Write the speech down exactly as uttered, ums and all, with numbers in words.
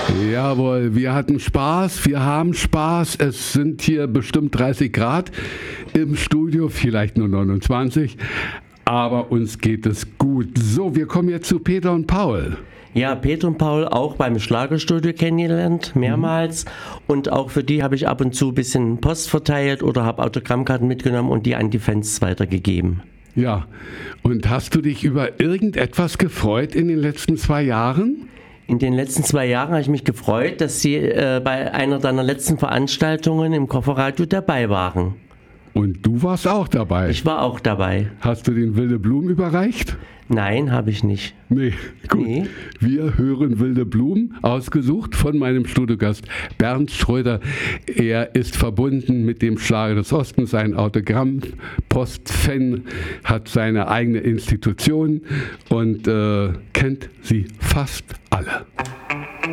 Jawohl, wir hatten Spaß, wir haben Spaß. Es sind hier bestimmt dreißig Grad im Studio, vielleicht nur neunundzwanzig, aber uns geht es gut. So, wir kommen jetzt zu Peter und Paul. Ja, Peter und Paul auch beim Schlagerstudio kennengelernt, mehrmals. Mhm. Und auch für die habe ich ab und zu ein bisschen Post verteilt oder habe Autogrammkarten mitgenommen und die an die Fans weitergegeben. Ja, und hast du dich über irgendetwas gefreut in den letzten zwei Jahren? In den letzten zwei Jahren habe ich mich gefreut, dass Sie äh, bei einer deiner letzten Veranstaltungen im Kofferradio dabei waren. Und du warst auch dabei? Ich war auch dabei. Hast du den Wilde Blumen überreicht? Nein, habe ich nicht. Nee, gut. Nee. Wir hören Wilde Blumen, ausgesucht von meinem Studiogast Bernd Schröder. Er ist verbunden mit dem Schlager des Ostens, ein Autogramm-Post-Fan, hat seine eigene Institution und äh, kennt sie fast alle.